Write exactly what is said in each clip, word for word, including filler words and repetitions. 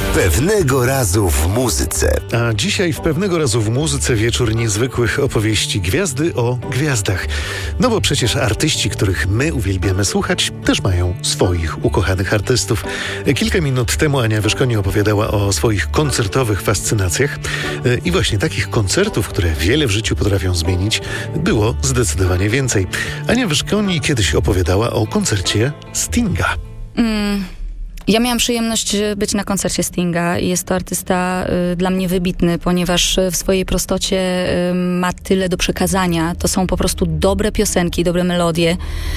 Pewnego razu w muzyce. A dzisiaj w Pewnego razu w muzyce wieczór niezwykłych opowieści gwiazdy o gwiazdach. No bo przecież artyści, których my uwielbiamy słuchać, też mają swoich ukochanych artystów. Kilka minut temu Ania Wyszkoni opowiadała o swoich koncertowych fascynacjach. I właśnie takich koncertów, które wiele w życiu potrafią zmienić, było zdecydowanie więcej. Ania Wyszkoni kiedyś opowiadała o koncercie Stinga. Mm. Ja miałam przyjemność być na koncercie Stinga i jest to artysta y, dla mnie wybitny, ponieważ w swojej prostocie y, ma tyle do przekazania. To są po prostu dobre piosenki, dobre melodie,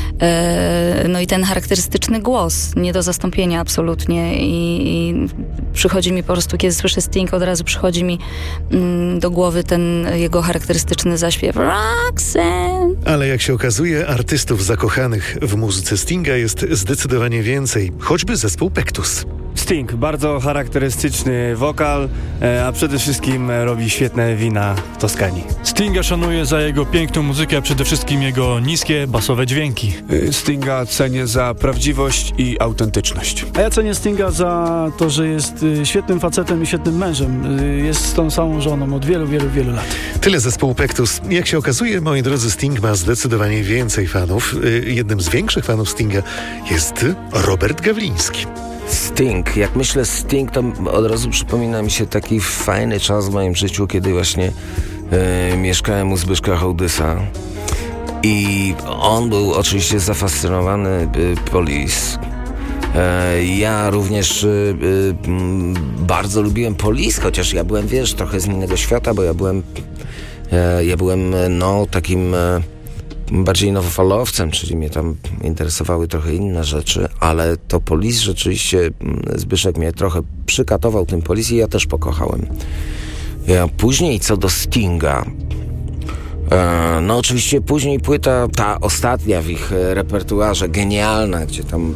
y, no i ten charakterystyczny głos, nie do zastąpienia absolutnie. I, i przychodzi mi po prostu, kiedy słyszę Sting, od razu przychodzi mi y, do głowy ten jego charakterystyczny zaśpiew Roxanne. Ale jak się okazuje, artystów zakochanych w muzyce Stinga jest zdecydowanie więcej, choćby zespół Pektus. Sting, bardzo charakterystyczny wokal, a przede wszystkim robi świetne wina w Toskanii. Stinga szanuję za jego piękną muzykę, a przede wszystkim jego niskie, basowe dźwięki. Stinga cenię za prawdziwość i autentyczność. A ja cenię Stinga za to, że jest świetnym facetem i świetnym mężem. Jest z tą samą żoną od wielu, wielu, wielu lat. Tyle zespołu Pektus. Jak się okazuje, moi drodzy, Sting ma zdecydowanie więcej fanów. Jednym z większych fanów Stinga jest Robert Gawliński. Sting. Jak myślę Sting, to od razu przypomina mi się taki fajny czas w moim życiu, kiedy właśnie e, mieszkałem u Zbyszka Hołdysa i on był oczywiście zafascynowany e, Police. E, ja również e, e, bardzo lubiłem Police, chociaż ja byłem, wiesz, trochę z innego świata, bo ja byłem e, ja byłem, no, takim e, bardziej nowofalowcem, czyli mnie tam interesowały trochę inne rzeczy, ale to Police rzeczywiście, Zbyszek mnie trochę przykatował tym Police i ja też pokochałem. Ja, później co do Stinga, e, no oczywiście później płyta, ta ostatnia w ich repertuarze, genialna, gdzie tam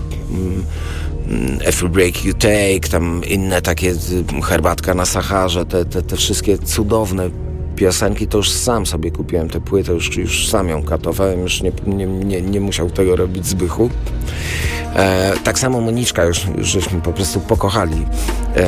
mm, Every Break You Take, tam inne takie, Herbatka na Saharze, te, te, te wszystkie cudowne piosenki, to już sam sobie kupiłem tę płytę, już, już sam ją katowałem, już nie, nie, nie, nie musiał tego robić Zbychu. E, tak samo Moniczka, już, już żeśmy po prostu pokochali e,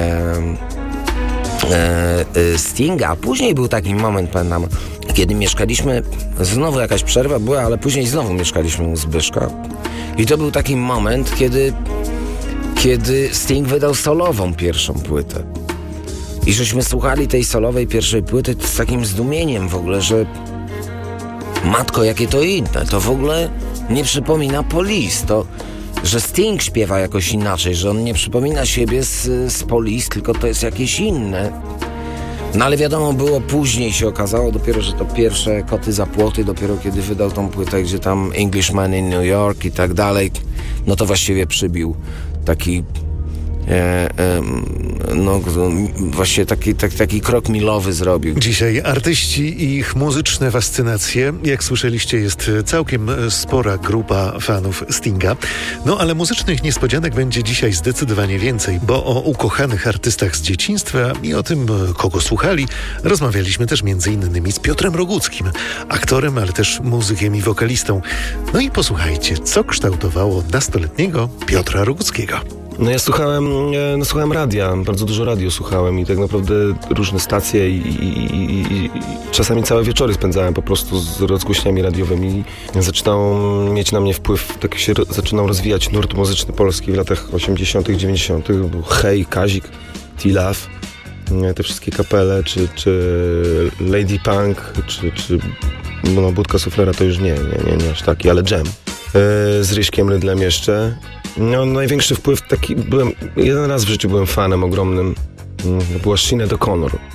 e, Stinga. A później był taki moment, pamiętam, kiedy mieszkaliśmy, znowu jakaś przerwa była, ale później znowu mieszkaliśmy u Zbyszka. I to był taki moment, kiedy, kiedy Sting wydał solową pierwszą płytę. I żeśmy słuchali tej solowej pierwszej płyty z takim zdumieniem w ogóle, że matko, jakie to inne, to w ogóle nie przypomina Police, to, że Sting śpiewa jakoś inaczej, że on nie przypomina siebie z, z Police, tylko to jest jakieś inne. No ale wiadomo, było później, się okazało dopiero, że to pierwsze Koty za płoty, dopiero kiedy wydał tą płytę, gdzie tam Englishman in New York i tak dalej, no to właściwie przybił taki E, e, no właśnie taki, taki, taki krok milowy zrobił. Dzisiaj artyści i ich muzyczne fascynacje. Jak słyszeliście, jest całkiem spora grupa fanów Stinga. No ale muzycznych niespodzianek będzie dzisiaj zdecydowanie więcej, bo o ukochanych artystach z dzieciństwa i o tym, kogo słuchali, rozmawialiśmy też między innymi z Piotrem Roguckim, aktorem, ale też muzykiem i wokalistą. No i posłuchajcie, co kształtowało nastoletniego Piotra Roguckiego. No ja słuchałem, no słuchałem radia, bardzo dużo radio słuchałem i tak naprawdę różne stacje i, i, i, i czasami całe wieczory spędzałem po prostu z rozgłośniami radiowymi. Zaczynał mieć na mnie wpływ, tak się ro, zaczynał rozwijać nurt muzyczny polski w latach osiemdziesiątych, dziewięćdziesiątych. Był Hej, Kazik, T-Love, te wszystkie kapele, czy, czy Lady Punk, czy, czy no, Budka Suflera to już nie, nie, nie, nie aż taki, ale Jam. Z Ryśkiem Rydlem jeszcze. No, największy wpływ taki, byłem, jeden raz w życiu byłem fanem ogromnym, to była Sinead O'Connor.